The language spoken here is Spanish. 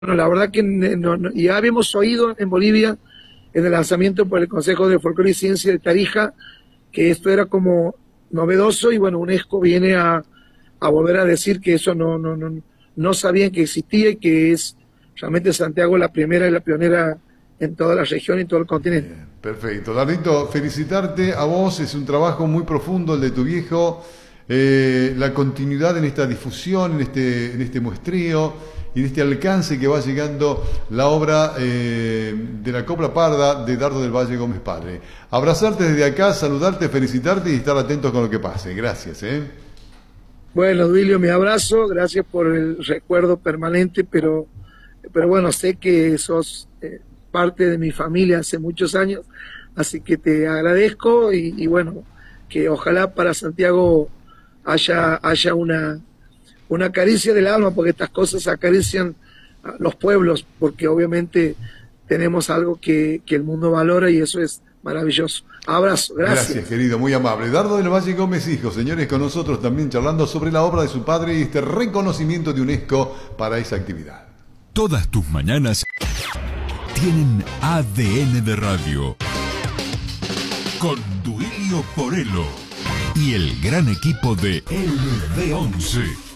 Bueno, la verdad que ya habíamos oído en Bolivia, en el lanzamiento por el Consejo de Folclore y Ciencia de Tarija, que esto era como novedoso y bueno, UNESCO viene a volver a decir que eso no sabían que existía y que es realmente Santiago la primera y la pionera en toda la región y todo el continente. Bien, perfecto. Darlito, felicitarte a vos, es un trabajo muy profundo el de tu viejo, la continuidad en esta difusión, en este muestrío y en este alcance que va llegando la obra de la Copla Parda de Dardo del Valle Gómez Padre. Abrazarte desde acá, saludarte, felicitarte y estar atentos con lo que pase. Gracias. Bueno, Duilio, mi abrazo, gracias por el recuerdo permanente, pero bueno, sé que sos parte de mi familia hace muchos años, así que te agradezco y bueno, que ojalá para Santiago haya una caricia del alma, porque estas cosas acarician a los pueblos, porque obviamente tenemos algo que el mundo valora y eso es maravilloso. Abrazo, Gracias, gracias. querido, muy amable. Dardo del Valle Gómez Hijo, señores, con nosotros también charlando sobre la obra de su padre y este reconocimiento de UNESCO para esa actividad. Todas tus mañanas tienen ADN de radio. Con Duilio Porelo y el gran equipo de LB11.